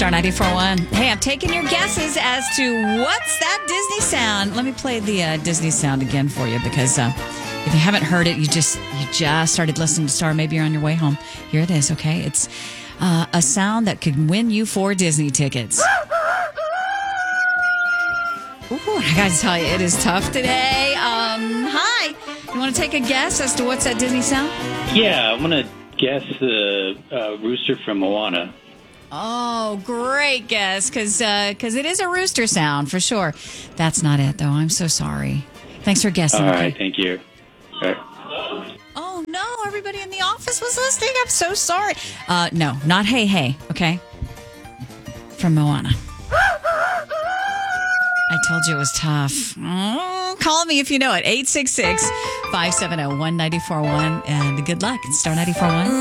Star 94.1. Hey, I'm taking your guesses as to what's that Disney sound. Let me play the Disney sound again for you because if you haven't heard it, you just started listening to Star. Maybe you're on your way home. Here it is, okay? It's a sound that could win you 4 Disney tickets. Ooh, I gotta tell you, it is tough today. Hi. You want to take a guess as to what's that Disney sound? Yeah, I'm going to guess the rooster from Moana. Oh, great guess, because it is a rooster sound for sure. That's not it, though. I'm so sorry. Thanks for guessing. All right, thank you. All right. Oh, no, everybody in the office was listening. I'm so sorry. No, not Hey Hey, okay? From Moana. I told you it was tough. Oh, call me if you know it. 866-570-1941. And good luck. It's Star 94.1.